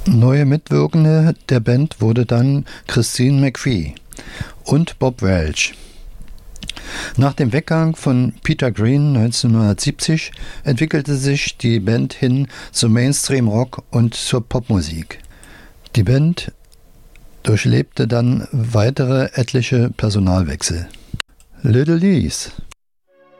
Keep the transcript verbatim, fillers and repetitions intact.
Neue Mitwirkende der Band wurde dann Christine McVie und Bob Welch. Nach dem Weggang von Peter Green neunzehnhundertsiebzig entwickelte sich die Band hin zum Mainstream-Rock und zur Popmusik. Die Band durchlebte dann weitere etliche Personalwechsel. Little Lees